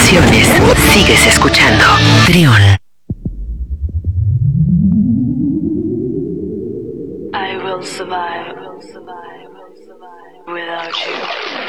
canciones. Sigues escuchando Trión. I will survive without you.